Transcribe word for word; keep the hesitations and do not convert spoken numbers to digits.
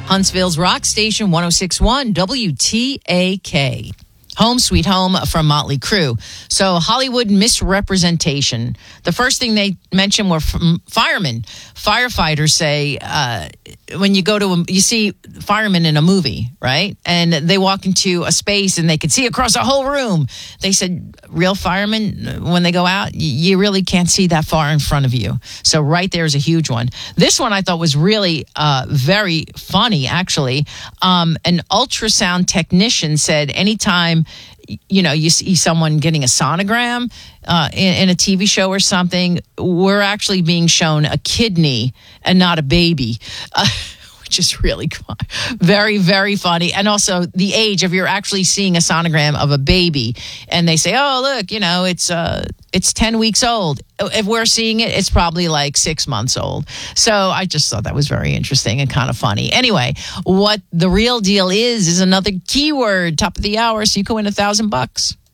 Huntsville's Rock Station one oh six point one W T A K. Home Sweet Home from Motley Crue. So Hollywood misrepresentation. The first thing they mentioned were from firemen. Firefighters say uh, when you go to a, you see firemen in a movie, right? And they walk into a space and they can see across a whole room. They said real firemen, when they go out, you really can't see that far in front of you. So right there is a huge one. This one I thought was really uh, very funny, actually. Um, an ultrasound technician said anytime you know, you see someone getting a sonogram uh, in, in a T V show or something, we're actually being shown a kidney and not a baby, uh, which is really very, very funny. And also the age of you're actually seeing a sonogram of a baby and they say, oh, look, you know, it's uh, it's ten weeks old. If we're seeing it, it's probably like six months old. So I just thought that was very interesting and kind of funny. Anyway, what the real deal is, is another keyword, top of the hour, so you can win a thousand bucks.